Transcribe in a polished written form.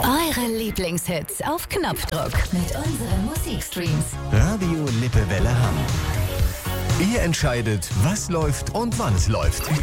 Eure Lieblingshits auf Knopfdruck mit unseren Musikstreams. Radio Lippewelle Hamm. Ihr entscheidet, was läuft und wann es läuft.